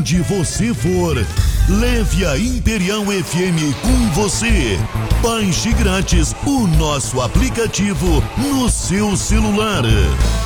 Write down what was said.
onde você for. Leve a Imperial FM com você. Baixe grátis o nosso aplicativo no seu celular.